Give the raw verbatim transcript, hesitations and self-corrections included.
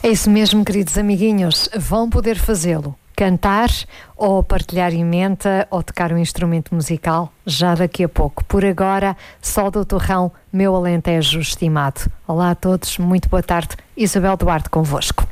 É isso mesmo, queridos amiguinhos, vão poder fazê-lo. Cantar ou partilhar emenda ou tocar um instrumento musical já daqui a pouco. Por agora, Sol do Torrão, meu Alentejo estimado. Olá a todos, muito boa tarde. Isabel Duarte convosco.